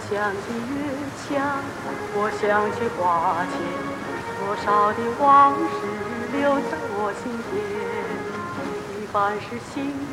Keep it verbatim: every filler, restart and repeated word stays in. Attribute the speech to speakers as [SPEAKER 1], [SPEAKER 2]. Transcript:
[SPEAKER 1] 想起月下，我想起花前，多少的往事留在我心田。一半是心